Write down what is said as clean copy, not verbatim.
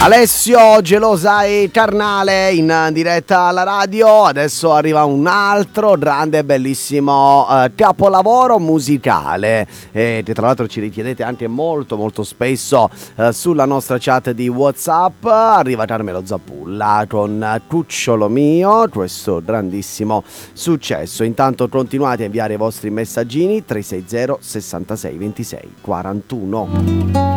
Alessio, Gelosa e Carnale in diretta alla radio. Adesso arriva un altro grande e bellissimo capolavoro musicale che tra l'altro ci richiedete anche molto spesso sulla nostra chat di WhatsApp. Arriva Carmelo Zappulla con Cucciolo mio, questo grandissimo successo. Intanto continuate a inviare i vostri messaggini 360 66 26 41.